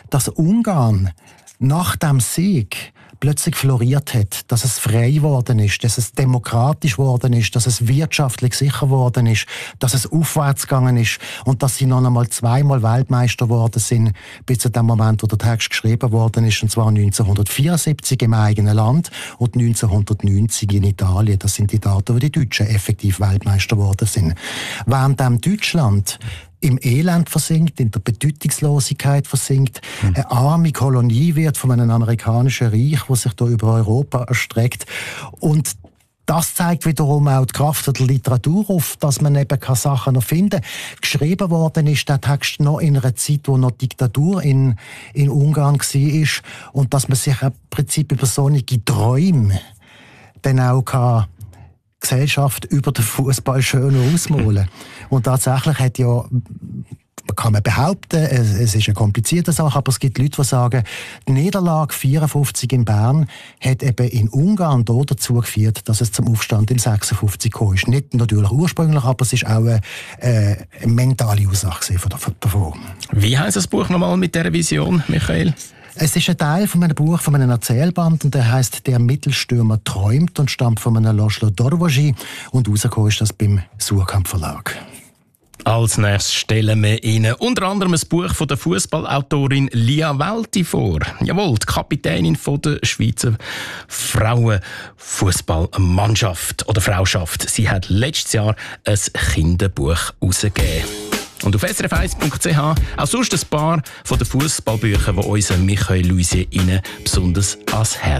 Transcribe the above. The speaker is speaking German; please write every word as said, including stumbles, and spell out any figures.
dass Ungarn nach dem Sieg plötzlich floriert hat, dass es frei geworden ist, dass es demokratisch geworden ist, dass es wirtschaftlich sicher geworden ist, dass es aufwärts gegangen ist und dass sie noch einmal zweimal Weltmeister geworden sind, bis zu dem Moment, wo der Text geschrieben worden ist, und zwar neunzehnhundertvierundsiebzig im eigenen Land und neunzehnhundertneunzig in Italien. Das sind die Daten, wo die Deutschen effektiv Weltmeister geworden sind. Während Deutschland im Elend versinkt, in der Bedeutungslosigkeit versinkt, mhm. eine arme Kolonie wird von einem amerikanischen Reich, das sich da über Europa erstreckt. Und das zeigt wiederum auch die Kraft der Literatur auf, dass man eben keine Sachen noch finden kann. Geschrieben worden ist der Text noch in einer Zeit, wo noch Diktatur in, in Ungarn war und dass man sich im Prinzip über solche Träume dann auch kann Gesellschaft über den Fußball schön ausmalen. Und tatsächlich hat ja, kann man behaupten, es, es ist eine komplizierte Sache, aber es gibt Leute, die sagen, die Niederlage vierundfünfzig in Bern hat eben in Ungarn dazu geführt, dass es zum Aufstand in sechsundfünfzig gekommen ist. Nicht natürlich ursprünglich, aber es ist auch eine, äh, eine mentale Ursache davon. Wie heisst das Buch nochmal mit dieser Vision, Michael? Es ist ein Teil von einem Buch, von einem Erzählband, und der heisst «Der Mittelstürmer träumt» und stammt von einem Laszlo Dorvoschi, und rausgekommen ist das beim Suhrkamp Verlag. Als nächstes stellen wir Ihnen unter anderem ein Buch von der Fußballautorin Lia Welti vor. Jawohl, die Kapitänin von der Schweizer Frauenfußballmannschaft oder Frauschaft. Sie hat letztes Jahr ein Kinderbuch herausgegeben. Und auf s r f eins punkt c h auch sonst ein paar von den Fußballbüchern, die unser Michael Luisier Ihnen besonders ans Herz